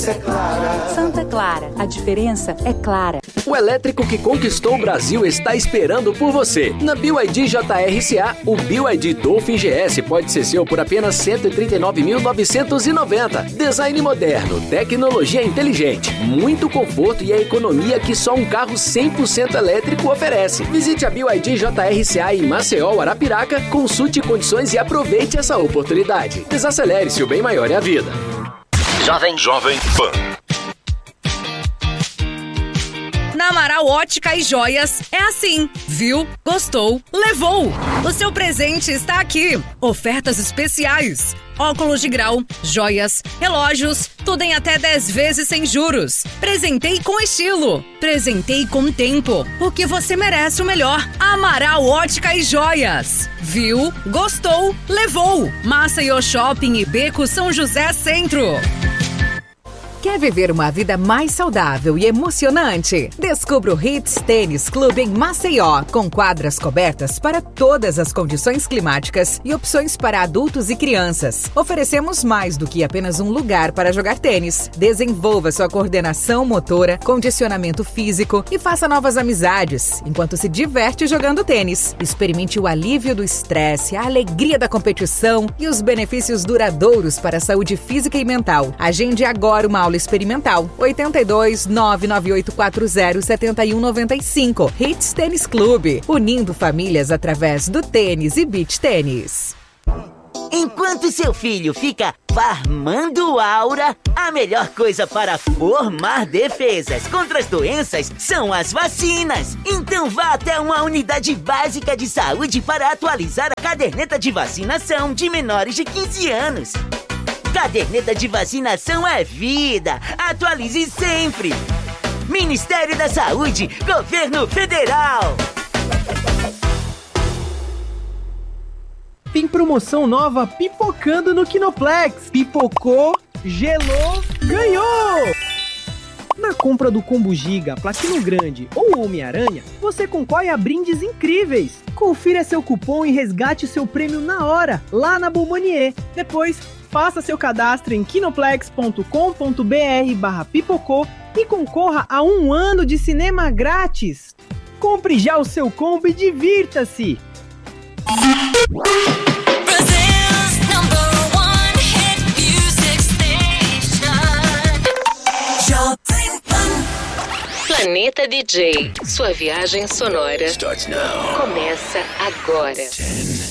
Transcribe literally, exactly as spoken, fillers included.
diferença é clara. Santa Clara, a diferença é clara. O elétrico que conquistou o Brasil está esperando por você. Na B Y D J R C A, o B Y D Dolphin G S pode ser seu por apenas cento e trinta e nove mil novecentos e noventa. Design moderno, tecnologia inteligente, muito conforto e a economia que só um carro cem por cento elétrico oferece. Visite a B Y D J R C A em Maceió, Arapiraca, consulte condições e aproveite essa oportunidade. Desacelere-se, o bem maior é a vida. Jovem Jovem Pan. Na Amaral Ótica e Joias é assim. Viu? Gostou? Levou! O seu presente está aqui. Ofertas especiais. Óculos de grau, joias, relógios, tudo em até dez vezes sem juros. Presentei com estilo. Presentei com tempo. Porque você merece o melhor. Amaral Ótica e Joias. Viu? Gostou? Levou! Maceió Shopping e Beco São José Centro. Quer viver uma vida mais saudável e emocionante? Descubra o Hits Tênis Clube em Maceió, com quadras cobertas para todas as condições climáticas e opções para adultos e crianças. Oferecemos mais do que apenas um lugar para jogar tênis. Desenvolva sua coordenação motora, condicionamento físico e faça novas amizades, enquanto se diverte jogando tênis. Experimente o alívio do estresse, a alegria da competição e os benefícios duradouros para a saúde física e mental. Agende agora uma aula experimental. oito dois, nove nove oito quatro zero, sete um nove cinco. Hits Tênis Clube, unindo famílias através do tênis e beach tênis. Enquanto seu filho fica farmando aura, a melhor coisa para formar defesas contra as doenças são as vacinas. Então vá até uma unidade básica de saúde para atualizar a caderneta de vacinação de menores de quinze anos. Caderneta de vacinação é vida. Atualize sempre. Ministério da Saúde, Governo Federal. Tem promoção nova pipocando no Kinoplex. Pipocou, gelou, ganhou! Na compra do Combo Giga, Platino Grande ou Homem-Aranha, você concorre a brindes incríveis. Confira seu cupom e resgate seu prêmio na hora, lá na Bomanier. Depois, faça seu cadastro em kinoplex ponto com ponto br barra pipocô e concorra a um ano de cinema grátis. Compre já o seu combo e divirta-se! Planeta D J, sua viagem sonora começa agora. ten,